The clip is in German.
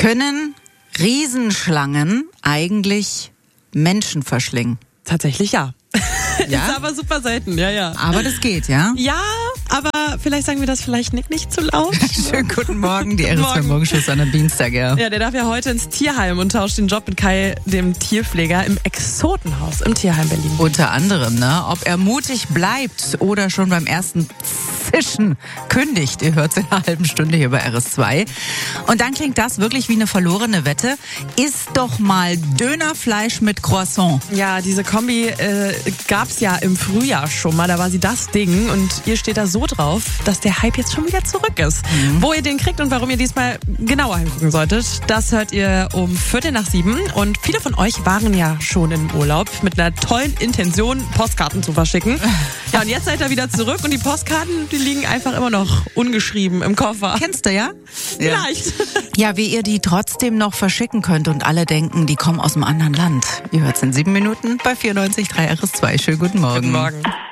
Können Riesenschlangen eigentlich Menschen verschlingen? Tatsächlich ja. Ja? Ist aber super selten, ja. Aber das geht, ja? Ja, aber vielleicht sagen wir das vielleicht nicht zu laut. Schönen guten Morgen, die RSV Morgenschuss an einem Dienstag, ja. Ja, der darf ja heute ins Tierheim und tauscht den Job mit Kai, dem Tierpfleger, im Exotenhaus im Tierheim Berlin. Unter anderem, ne? Ob er mutig bleibt oder schon beim ersten Zischen kündigt. Ihr hört es in einer halben Stunde hier bei RS2. Und dann klingt das wirklich wie eine verlorene Wette. Iss doch mal Dönerfleisch mit Croissant. Ja, diese Kombi gab's ja im Frühjahr schon mal. Da war sie das Ding und ihr steht da so drauf, dass der Hype jetzt schon wieder zurück ist. Wo ihr den kriegt und warum ihr diesmal genauer hingucken solltet, das hört ihr um 6:45. Und viele von euch waren ja schon im Urlaub mit einer tollen Intention, Postkarten zu verschicken. Ja, und jetzt seid ihr wieder zurück und die Postkarten, die liegen einfach immer noch ungeschrieben im Koffer. Kennst du, ja? Vielleicht. Ja, wie ihr die trotzdem noch verschicken könnt und alle denken, die kommen aus einem anderen Land. Ihr hört es in 7 Minuten bei 94.3 RS2. Schönen guten Morgen. Guten Morgen.